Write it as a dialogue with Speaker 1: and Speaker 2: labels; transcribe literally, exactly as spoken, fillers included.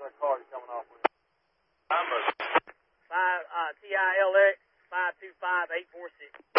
Speaker 1: kind of car you coming off with?
Speaker 2: I'm a
Speaker 3: Five, uh, T I L X five two five eight four six.